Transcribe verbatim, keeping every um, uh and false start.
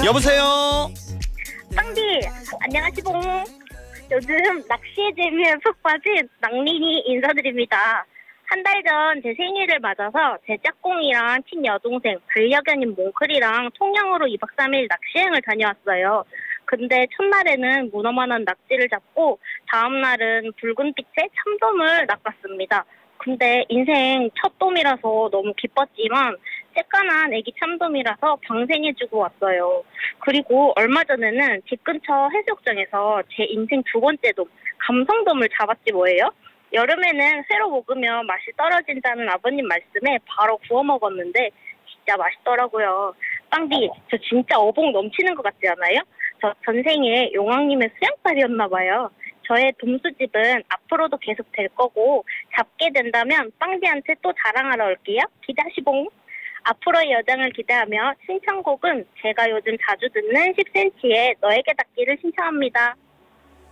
여보세요. 빵디 안녕하시봉. 요즘 낚시의 재미에 푹 빠진 낭린이 인사드립니다. 한 달 전 제 생일을 맞아서 제 짝꿍이랑 친여동생 반려견인 몽클이랑 통영으로 이박 삼일 낚시여행을 다녀왔어요. 근데 첫날에는 문어만한 낙지를 잡고 다음날은 붉은빛의 참돔을 낚았습니다. 근데 인생 첫 돔이라서 너무 기뻤지만 새까만 애기 참돔이라서 방생해주고 왔어요. 그리고 얼마 전에는 집 근처 해수욕장에서 제 인생 두 번째 돔, 감성돔을 잡았지 뭐예요? 여름에는 회로 먹으면 맛이 떨어진다는 아버님 말씀에 바로 구워 먹었는데 진짜 맛있더라고요. 빵디, 저 진짜 어복 넘치는 것 같지 않아요? 저 전생에 용왕님의 수양딸이었나 봐요. 저의 돔수집은 앞으로도 계속 될 거고 잡게 된다면 빵디한테 또 자랑하러 올게요. 기대하시봉. 앞으로의 여정을 기대하며 신청곡은 제가 요즘 자주 듣는 십 센티미터의 너에게 닿기를 신청합니다.